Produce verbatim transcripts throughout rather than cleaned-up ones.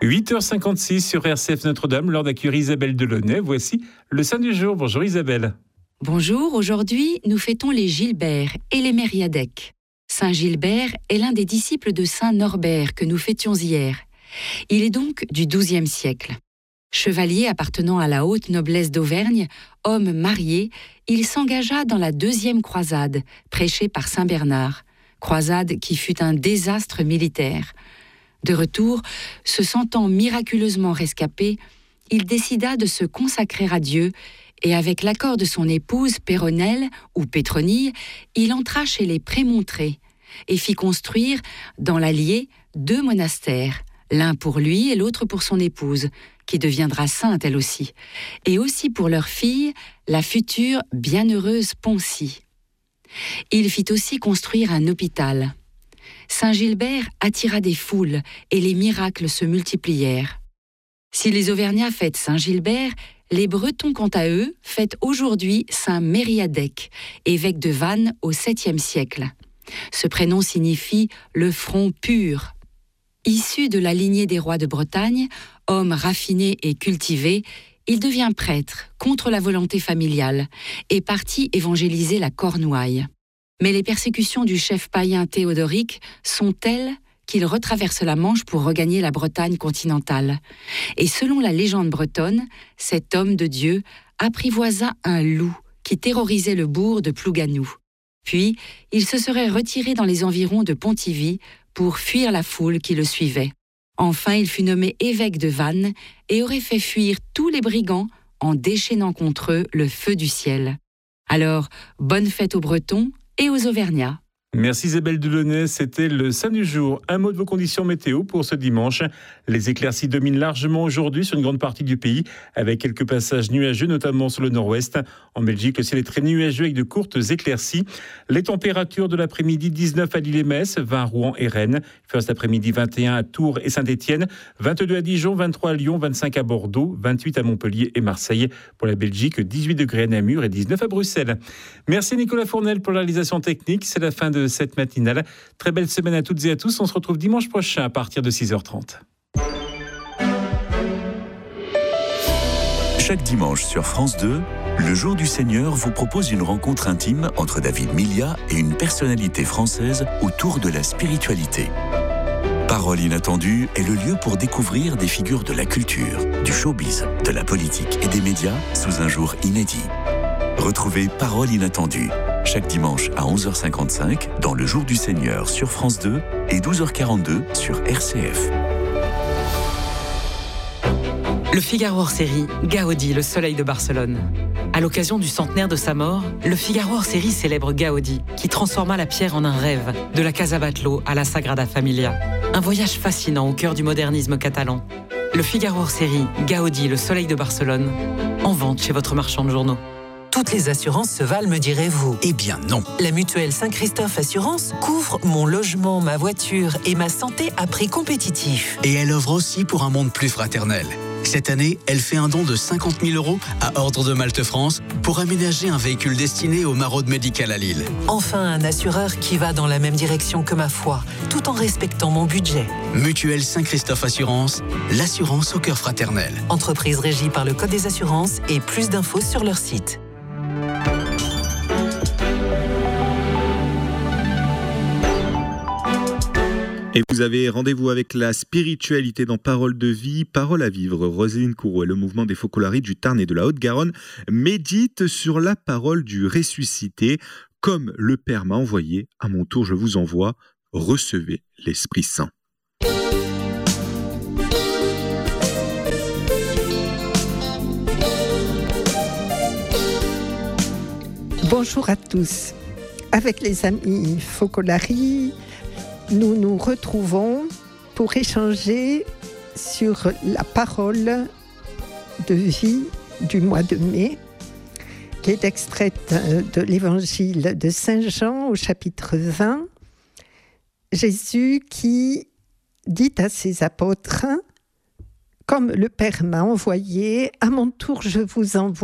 huit heures cinquante-six sur R C F Notre-Dame, l'heure d'accueillir Isabelle Delaunay. Voici le saint du jour. Bonjour Isabelle. Bonjour, aujourd'hui nous fêtons les Gilbert et les Mériadec. Saint Gilbert est l'un des disciples de Saint Norbert que nous fêtions hier. Il est donc du douzième siècle. Chevalier appartenant à la haute noblesse d'Auvergne, homme marié, il s'engagea dans la deuxième croisade, prêchée par Saint Bernard, croisade qui fut un désastre militaire. De retour, se sentant miraculeusement rescapé, il décida de se consacrer à Dieu et avec l'accord de son épouse Péronelle ou Pétronille, il entra chez les Prémontrés et fit construire dans l'Allier deux monastères, l'un pour lui et l'autre pour son épouse, qui deviendra sainte elle aussi, et aussi pour leur fille, la future bienheureuse Poncie. Il fit aussi construire un hôpital. Saint Gilbert attira des foules et les miracles se multiplièrent. Si les Auvergnats fêtent Saint Gilbert, les Bretons, quant à eux, fêtent aujourd'hui Saint Mériadec, évêque de Vannes au septième siècle. Ce prénom signifie « le front pur ». Issu de la lignée des rois de Bretagne, homme raffiné et cultivé, il devient prêtre contre la volonté familiale et partit évangéliser la Cornouaille. Mais les persécutions du chef païen Théodoric sont telles qu'il retraverse la Manche pour regagner la Bretagne continentale. Et selon la légende bretonne, cet homme de Dieu apprivoisa un loup qui terrorisait le bourg de Plouganou. Puis, il se serait retiré dans les environs de Pontivy pour fuir la foule qui le suivait. Enfin, il fut nommé évêque de Vannes et aurait fait fuir tous les brigands en déchaînant contre eux le feu du ciel. Alors, bonne fête aux Bretons et aux Auvergnats. Merci Isabelle Delaunay, c'était le saint du jour. Un mot de vos conditions météo pour ce dimanche. Les éclaircies dominent largement aujourd'hui sur une grande partie du pays, avec quelques passages nuageux, notamment sur le nord-ouest. En Belgique, le ciel est très nuageux avec de courtes éclaircies. Les températures de l'après-midi, dix-neuf à Lille et Metz, vingt à Rouen et Rennes. First après-midi, vingt et un à Tours et Saint-Étienne, vingt-deux à Dijon, vingt-trois à Lyon, vingt-cinq à Bordeaux, vingt-huit à Montpellier et Marseille. Pour la Belgique, dix-huit degrés à Namur et dix-neuf à Bruxelles. Merci Nicolas Fournel pour la réalisation technique. C'est la fin de cette matinale. Très belle semaine à toutes et à tous. On se retrouve dimanche prochain à partir de six heures trente. Chaque dimanche sur France deux, le Jour du Seigneur vous propose une rencontre intime entre David Milia et une personnalité française autour de la spiritualité. Parole inattendue est le lieu pour découvrir des figures de la culture, du showbiz, de la politique et des médias sous un jour inédit. Retrouvez Parole inattendue chaque dimanche à onze heures cinquante-cinq dans le Jour du Seigneur sur France deux et douze heures quarante-deux sur R C F. Le Figaro hors série, Gaudi, le soleil de Barcelone. À l'occasion du centenaire de sa mort, le Figaro hors série célèbre Gaudi, qui transforma la pierre en un rêve, de la Casa Batlló à la Sagrada Familia. Un voyage fascinant au cœur du modernisme catalan. Le Figaro hors série, Gaudi, le soleil de Barcelone, en vente chez votre marchand de journaux. Toutes les assurances se valent, me direz-vous. Eh bien non. La mutuelle Saint-Christophe Assurance couvre mon logement, ma voiture et ma santé à prix compétitif. Et elle œuvre aussi pour un monde plus fraternel. Cette année, elle fait un don de cinquante mille euros à Ordre de Malte France pour aménager un véhicule destiné au maraude médical à Lille. Enfin, un assureur qui va dans la même direction que ma foi, tout en respectant mon budget. Mutuelle Saint-Christophe Assurance, l'assurance au cœur fraternel. Entreprise régie par le Code des assurances et plus d'infos sur leur site. Et vous avez rendez-vous avec la spiritualité dans Parole de vie, Parole à vivre. Roselyne Courreau et le mouvement des Focolari du Tarn et de la Haute-Garonne méditent sur la parole du ressuscité. Comme le Père m'a envoyé, à mon tour je vous envoie, recevez l'Esprit Saint. Bonjour à tous. Avec les amis Focolari, nous nous retrouvons pour échanger sur la parole de vie du mois de mai, qui est extraite de l'évangile de Saint Jean au chapitre vingt. Jésus qui dit à ses apôtres « Comme le Père m'a envoyé, à mon tour je vous envoie. »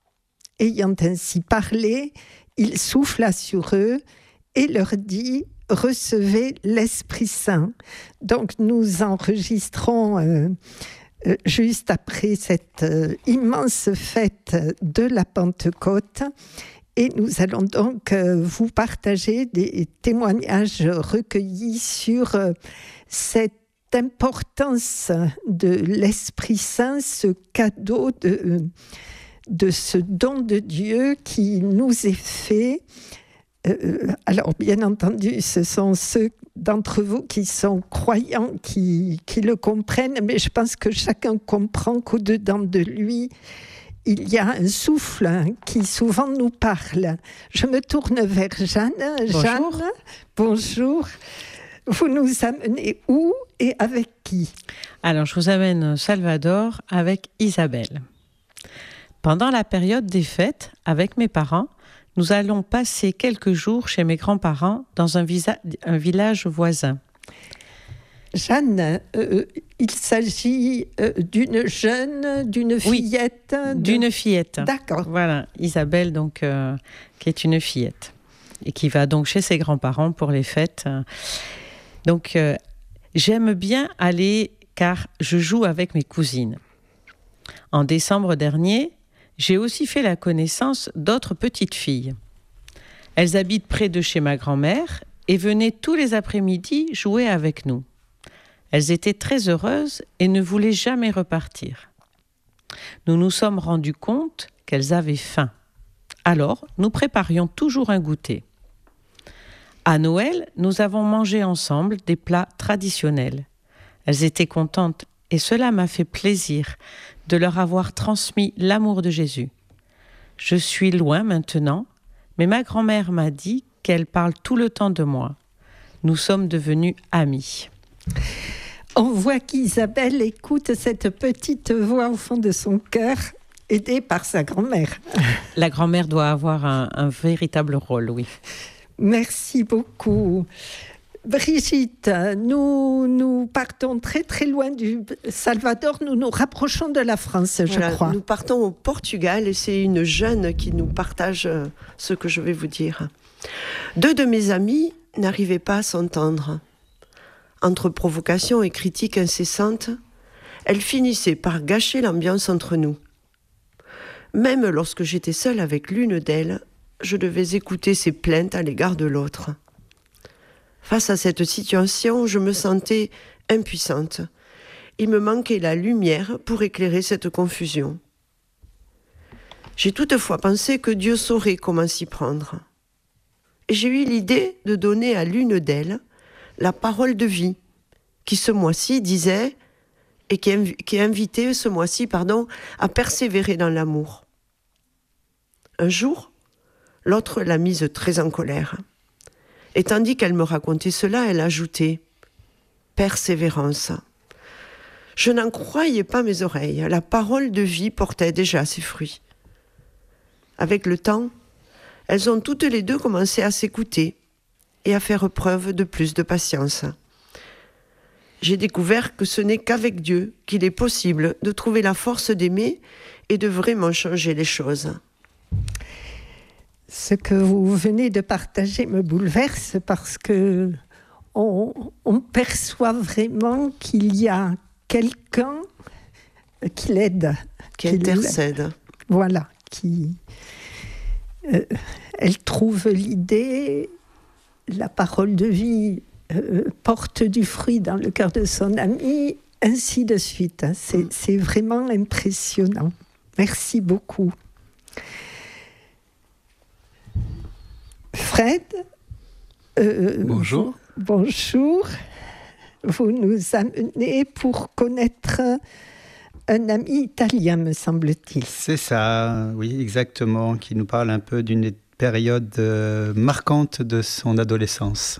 Ayant ainsi parlé, il souffla sur eux et leur dit « recevez l'Esprit Saint. Donc nous enregistrons euh, euh, juste après cette euh, immense fête de la Pentecôte. Et nous allons donc euh, vous partager des témoignages recueillis sur euh, cette importance de l'Esprit Saint, ce cadeau de, de ce don de Dieu qui nous est fait. Euh, alors, bien entendu, ce sont ceux d'entre vous qui sont croyants qui, qui le comprennent, mais je pense que chacun comprend qu'au-dedans de lui, il y a un souffle qui souvent nous parle. Je me tourne vers Jeanne. Bonjour. Jeanne, bonjour. Vous nous amenez où et avec qui ? Alors, je vous amène Salvador avec Isabelle. Pendant la période des fêtes, avec mes parents, nous allons passer quelques jours chez mes grands-parents dans un, visa- un village voisin. Jeanne, euh, il s'agit euh, d'une jeune, d'une fillette Oui, de... d'une fillette. D'accord. Voilà, Isabelle, donc, euh, qui est une fillette et qui va donc chez ses grands-parents pour les fêtes. Donc, euh, j'aime bien aller car je joue avec mes cousines. En décembre dernier, j'ai aussi fait la connaissance d'autres petites filles. Elles habitent près de chez ma grand-mère et venaient tous les après-midi jouer avec nous. Elles étaient très heureuses et ne voulaient jamais repartir. Nous nous sommes rendus compte qu'elles avaient faim. Alors, nous préparions toujours un goûter. À Noël, nous avons mangé ensemble des plats traditionnels. Elles étaient contentes et cela m'a fait plaisir de leur avoir transmis l'amour de Jésus. Je suis loin maintenant, mais ma grand-mère m'a dit qu'elle parle tout le temps de moi. Nous sommes devenus amis. On voit qu'Isabelle écoute cette petite voix au fond de son cœur, aidée par sa grand-mère. La grand-mère doit avoir un, un véritable rôle, oui. Merci beaucoup. Brigitte, nous, nous partons très très loin du Salvador, nous nous rapprochons de la France, je voilà, crois. Nous partons au Portugal et c'est une jeune qui nous partage ce que je vais vous dire. Deux de mes amis n'arrivaient pas à s'entendre. Entre provocations et critiques incessantes, elles finissaient par gâcher l'ambiance entre nous. Même lorsque j'étais seule avec l'une d'elles, je devais écouter ses plaintes à l'égard de l'autre. Face à cette situation, je me sentais impuissante. Il me manquait la lumière pour éclairer cette confusion. J'ai toutefois pensé que Dieu saurait comment s'y prendre. Et j'ai eu l'idée de donner à l'une d'elles la parole de vie, qui ce mois-ci disait, et qui, inv- qui invitait ce mois-ci, pardon, à persévérer dans l'amour. Un jour, l'autre l'a mise très en colère. Et tandis qu'elle me racontait cela, elle ajoutait « Persévérance ». Je n'en croyais pas mes oreilles. La parole de vie portait déjà ses fruits. Avec le temps, elles ont toutes les deux commencé à s'écouter et à faire preuve de plus de patience. J'ai découvert que ce n'est qu'avec Dieu qu'il est possible de trouver la force d'aimer et de vraiment changer les choses. Ce que vous venez de partager me bouleverse parce que on, on perçoit vraiment qu'il y a quelqu'un qui l'aide. Qui intercède. Voilà, qui... Euh, elle trouve l'idée, la parole de vie euh, porte du fruit dans le cœur de son ami, ainsi de suite. C'est, mm. c'est vraiment impressionnant. Merci beaucoup. Fred, euh, bonjour. Bonjour. Vous nous amenez pour connaître un ami italien, me semble-t-il. C'est ça, oui, exactement, qui nous parle un peu d'une période euh, marquante de son adolescence.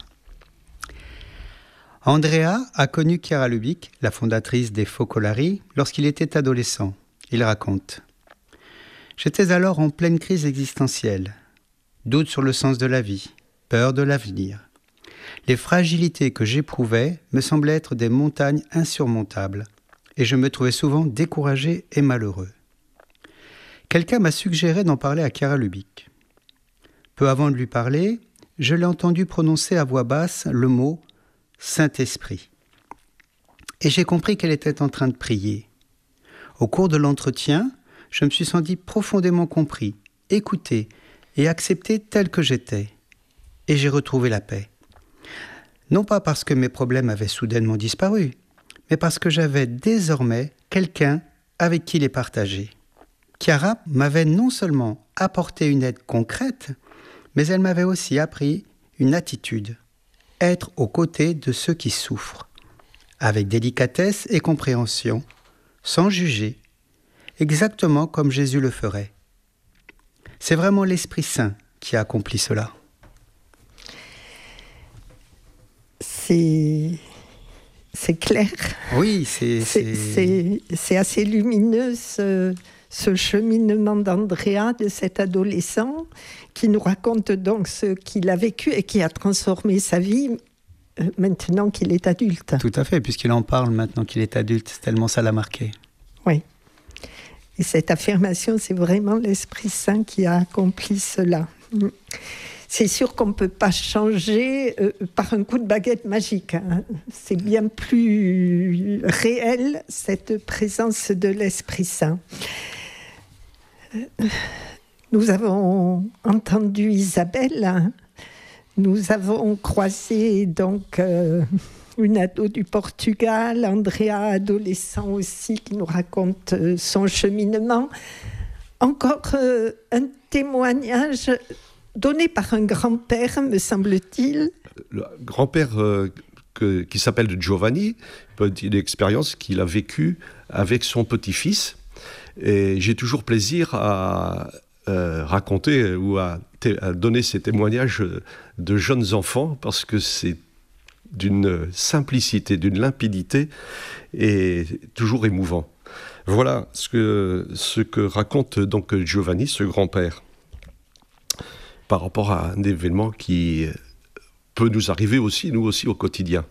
Andrea a connu Chiara Lubich, la fondatrice des Focolari, lorsqu'il était adolescent. Il raconte « J'étais alors en pleine crise existentielle. Doute sur le sens de la vie, peur de l'avenir. Les fragilités que j'éprouvais me semblaient être des montagnes insurmontables et je me trouvais souvent découragé et malheureux. Quelqu'un m'a suggéré d'en parler à Chiara Lubich. Peu avant de lui parler, je l'ai entendu prononcer à voix basse le mot « Saint-Esprit ». Et j'ai compris qu'elle était en train de prier. Au cours de l'entretien, je me suis senti profondément compris, écouté et accepté tel que j'étais. Et j'ai retrouvé la paix. Non pas parce que mes problèmes avaient soudainement disparu, mais parce que j'avais désormais quelqu'un avec qui les partager. Chiara m'avait non seulement apporté une aide concrète, mais elle m'avait aussi appris une attitude, être aux côtés de ceux qui souffrent, avec délicatesse et compréhension, sans juger, exactement comme Jésus le ferait. C'est vraiment l'Esprit Saint qui a accompli cela. C'est, c'est clair. Oui, c'est... C'est, c'est... c'est assez lumineux, ce, ce cheminement d'Andrea, de cet adolescent, qui nous raconte donc ce qu'il a vécu et qui a transformé sa vie euh, maintenant qu'il est adulte. Tout à fait, puisqu'il en parle maintenant qu'il est adulte, tellement ça l'a marqué. Oui. Et cette affirmation, c'est vraiment l'Esprit Saint qui a accompli cela. C'est sûr qu'on ne peut pas changer euh, par un coup de baguette magique. Hein. C'est bien plus réel, cette présence de l'Esprit Saint. Nous avons entendu Isabelle. Hein. Nous avons croisé donc euh, une ado du Portugal, Andrea, adolescent aussi, qui nous raconte euh, son cheminement. Encore euh, un témoignage donné par un grand-père, me semble-t-il. Le grand-père euh, que, qui s'appelle Giovanni, une expérience qu'il a vécue avec son petit-fils. Et j'ai toujours plaisir à euh, raconter ou à, t- à donner ces témoignages de jeunes enfants, parce que c'est d'une simplicité, d'une limpidité et toujours émouvant. Voilà ce que, ce que raconte donc Giovanni, ce grand-père, par rapport à un événement qui peut nous arriver aussi, nous aussi, au quotidien.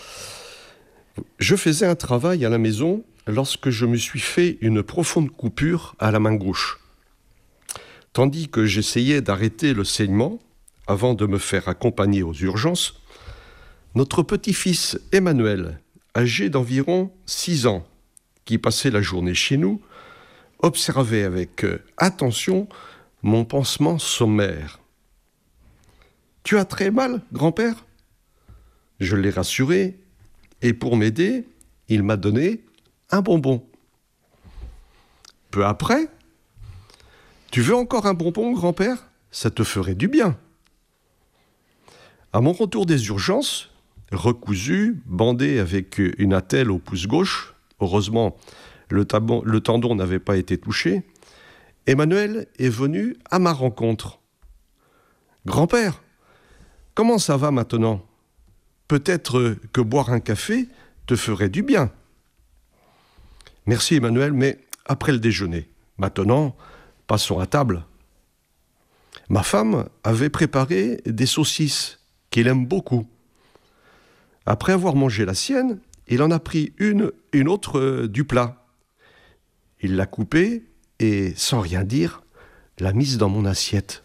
Je faisais un travail à la maison lorsque je me suis fait une profonde coupure à la main gauche. Tandis que j'essayais d'arrêter le saignement avant de me faire accompagner aux urgences, notre petit-fils Emmanuel, âgé d'environ six ans, qui passait la journée chez nous, observait avec attention mon pansement sommaire. « Tu as très mal, grand-père ?» Je l'ai rassuré, et pour m'aider, il m'a donné un bonbon. Peu après, « Tu veux encore un bonbon, grand-père ? Ça te ferait du bien. » À mon retour des urgences, recousu, bandé avec une attelle au pouce gauche, heureusement, le, tabon, le tendon n'avait pas été touché, Emmanuel est venu à ma rencontre. « Grand-père, comment ça va maintenant ? Peut-être que boire un café te ferait du bien. » Merci Emmanuel, mais après le déjeuner. Maintenant, passons à table. Ma femme avait préparé des saucisses qu'il aime beaucoup. Après avoir mangé la sienne, il en a pris une, une autre euh, du plat. Il l'a coupée et, sans rien dire, l'a mise dans mon assiette.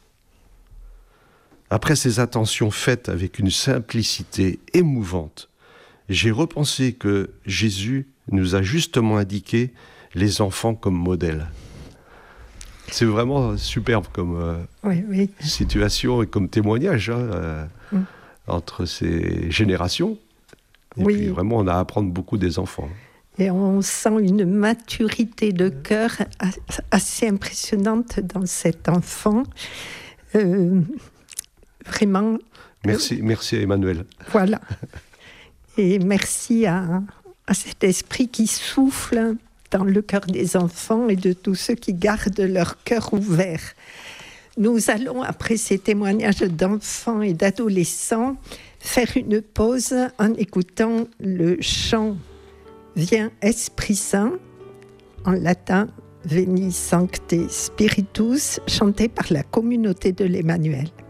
Après ces attentions faites avec une simplicité émouvante, j'ai repensé que Jésus nous a justement indiqué les enfants comme modèle. C'est vraiment superbe comme euh, oui, oui. situation et comme témoignage hein, euh, mm. entre ces générations. Et oui. puis vraiment, on a à apprendre beaucoup des enfants. Et on sent une maturité de cœur assez impressionnante dans cet enfant. Euh, vraiment. Merci, euh, merci à Emmanuel. Voilà. Et merci à, à cet esprit qui souffle dans le cœur des enfants et de tous ceux qui gardent leur cœur ouvert. Nous allons, après ces témoignages d'enfants et d'adolescents, faire une pause en écoutant le chant « Viens Esprit Saint », en latin « Veni Sancte Spiritus », chanté par la communauté de l'Emmanuel.